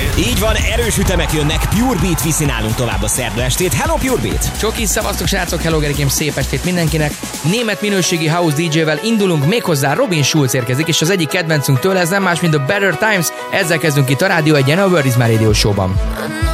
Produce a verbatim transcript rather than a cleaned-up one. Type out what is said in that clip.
Így van, erős ütemek jönnek, Pure Beat viszi nálunk tovább a szerda estét. Hello Pure Beat! Csoki, szevasztok srácok, hello Gerikém, szép estét mindenkinek. Német minőségi house dé jével indulunk, méghozzá Robin Schulz érkezik, és az egyik kedvencünk tőle ez nem más, mint a Better Times. Ezzel kezdünk itt a Rádió Egyen, a World is My Radio Show-ban.